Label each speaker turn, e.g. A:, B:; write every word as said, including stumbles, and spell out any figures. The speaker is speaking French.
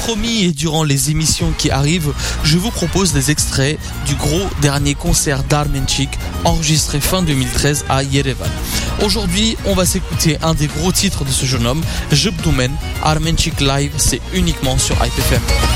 A: promis, et durant les émissions qui arrivent, je vous propose des extraits du gros dernier concert d'Armenchik enregistré fin deux mille treize à Yerevan. Aujourd'hui, on va s'écouter un des gros titres de ce jeune homme, Jebdoumen. Armenchik Live, c'est uniquement sur I P F M.